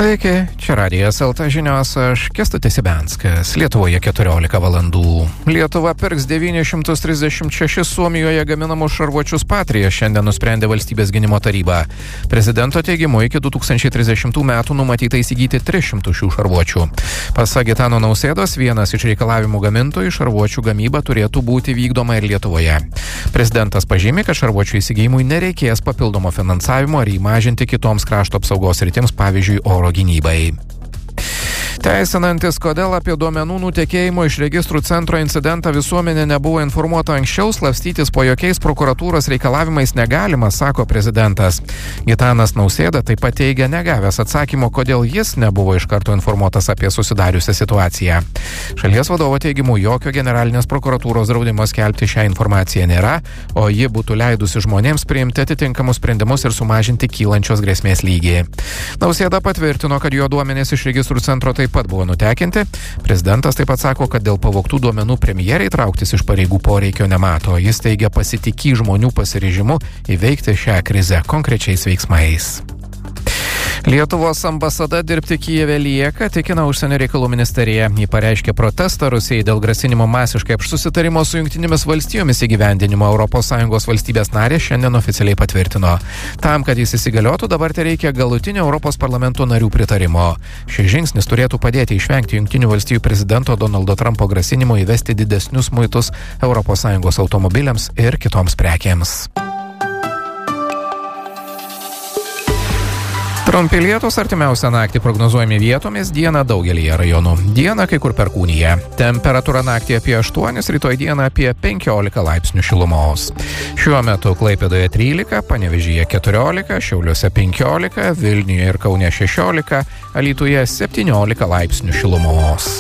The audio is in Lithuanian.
Sveiki, čia Radijas LT žinios, aš Kęstutis Ibenskas. Lietuvoje 14 valandų. Lietuva pirks 936 Suomijoje gaminamus šarvuočius Patria, šiandien nusprendė Valstybės gynimo taryba. Prezidento teigimu iki 2030 metų numatyta įsigyti 300 šių šarvuočių. Pasak Gitano Nausėdos, vienas iš reikalavimų gamintojų šarvuočių gamyba turėtų būti vykdoma ir Lietuvoje. Prezidentas pažymi, kad šarvuočių įsigijimui nereikės papildomo finansavimo ar įmažinti kitoms krašto apsaugos sritims, pavyzdžiui, oro gynybai. Teisinantis, kodėl apie duomenų nutekėjimo iš registrų centro incidentą visuomenė nebuvo informuota anksčiau, slapstytis po jokiais prokuratūros reikalavimais negalima, sako prezidentas. Gitanas Nausėda taip pat teigia negavęs atsakymo, kodėl jis nebuvo iš karto informuotas apie susidariusią situaciją. Šalies vadovo teigimu, jokio generalinės prokuratūros draudimo skelbti šią informaciją nėra, o ji būtų leidusi žmonėms priimti atitinkamus sprendimus ir sumažinti kylančios grėsmės lygį. Nausėda patvirtino, kad jo duomenys iš registrų centro taip pat buvo nutekinti. Prezidentas taip pat sako, kad dėl pavogtų duomenų premjerai trauktis iš pareigų poreikio nemato. Jis teigia pasitikį žmonių pasiryžimu įveikti šią krizę konkrečiais veiksmais. Lietuvos ambasada dirbti Kijeve lieka, tikina užsienio reikalų ministerija. Ji pareiškė protestą Rusijai dėl grasinimo masiškai susitarimo su Jungtinėmis valstijomis įgyvendinimo. ES valstybės narės šiandien oficialiai patvirtino. Tam, kad jis įsigaliotų, dabar reikia galutinio Europos parlamento narių pritarimo. Šis žingsnis turėtų padėti išvengti Jungtinių valstijų prezidento Donaldo Trumpo grasinimo įvesti didesnius muitus ES automobiliams ir kitoms prekėms. Trumpi lietūs artimiausią naktį prognozuojami vietomis, dieną daugelyje rajonų. Dieną kai kur perkūnija. Temperatūra naktį apie 8, rytoj dieną apie 15 laipsnių šilumos. Šiuo metu Klaipėdoje 13, Panevėžyje 14, Šiauliuose 15, Vilniuje ir Kaune 16, Alytuje 17 laipsnių šilumos.